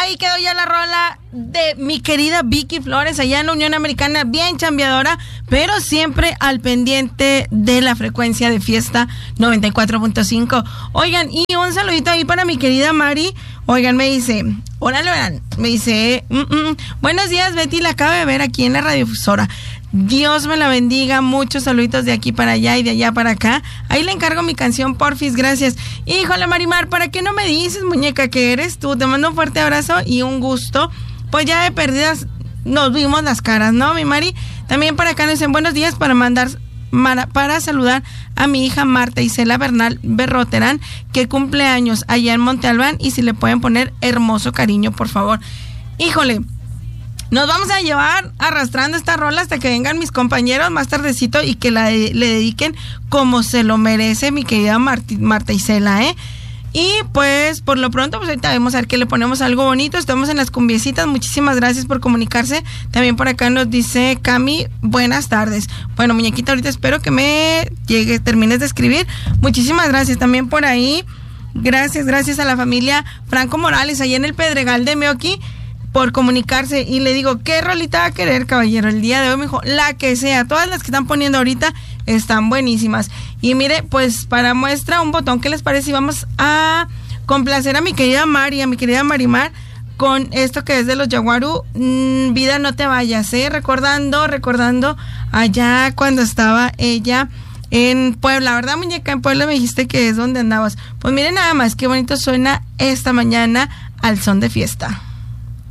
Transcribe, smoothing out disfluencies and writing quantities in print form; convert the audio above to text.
ahí quedó ya la rola de mi querida Vicky Flores, allá en la Unión Americana, bien chambeadora, pero siempre al pendiente de la frecuencia de Fiesta 94.5. Oigan, y un saludito ahí para mi querida Mari. Oigan, me dice, órale, me dice, buenos días, Betty, la acabo de ver aquí en la radiodifusora. Dios me la bendiga, muchos saluditos de aquí para allá y de allá para acá. Ahí le encargo mi canción, porfis, gracias. Híjole, Marimar, ¿para qué no me dices, muñeca, que eres tú? Te mando un fuerte abrazo y un gusto. Pues ya de perdidas nos vimos las caras, ¿no, mi Mari? También para acá nos dicen buenos días para saludar a mi hija Marta Isela Bernal Berroterán, que cumple años allá en Monte Albán, y si le pueden poner hermoso cariño, por favor. Híjole, nos vamos a llevar arrastrando esta rola hasta que vengan mis compañeros más tardecito y que le dediquen como se lo merece mi querida Marta Isela, ¿eh? Y pues por lo pronto, pues ahorita vamos a ver que le ponemos algo bonito. Estamos en las cumbiecitas. Muchísimas gracias por comunicarse. También por acá nos dice Cami, buenas tardes. Bueno, muñequita, ahorita espero que me termines de escribir. Muchísimas gracias. También por ahí, gracias a la familia Franco Morales, allá en el Pedregal de Meoqui, por comunicarse. Y le digo, ¿qué rolita va a querer, caballero? El día de hoy me dijo, la que sea. Todas las que están poniendo ahorita están buenísimas. Y mire, pues para muestra un botón, ¿qué les parece? Y vamos a complacer a mi querida Mari, a mi querida Marimar, con esto que es de los Yaguarú, Vida no te vayas, recordando allá cuando estaba ella en Puebla, ¿verdad, muñeca? En Puebla me dijiste que es donde andabas. Pues miren nada más qué bonito suena esta mañana al son de fiesta.